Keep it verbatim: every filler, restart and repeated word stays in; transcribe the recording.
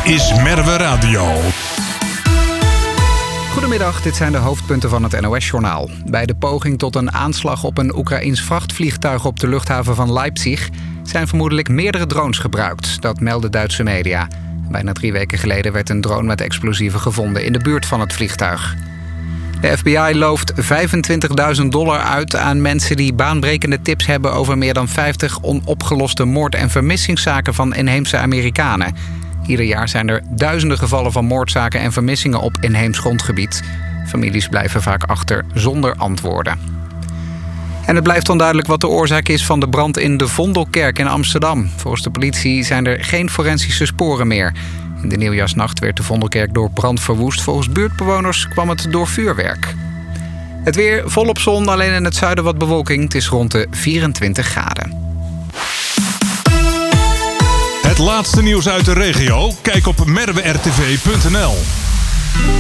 is Merwe Radio. Goedemiddag, dit zijn de hoofdpunten van het N O S-journaal. Bij de poging tot een aanslag op een Oekraïns vrachtvliegtuig op de luchthaven van Leipzig zijn vermoedelijk meerdere drones gebruikt. Dat melden Duitse media. Bijna drie weken geleden werd een drone met explosieven gevonden in de buurt van het vliegtuig. De F B I looft vijfentwintigduizend dollar uit aan mensen die baanbrekende tips hebben over meer dan vijftig onopgeloste moord- en vermissingszaken van inheemse Amerikanen. Ieder jaar zijn er duizenden gevallen van moordzaken en vermissingen op inheems grondgebied. Families blijven vaak achter zonder antwoorden. En het blijft onduidelijk wat de oorzaak is van de brand in de Vondelkerk in Amsterdam. Volgens de politie zijn er geen forensische sporen meer. In de nieuwjaarsnacht werd de Vondelkerk door brand verwoest. Volgens buurtbewoners kwam het door vuurwerk. Het weer volop zon, alleen in het zuiden wat bewolking. Het is rond de vierentwintig graden. Het laatste nieuws uit de regio? Kijk op merwe r t v punt n l.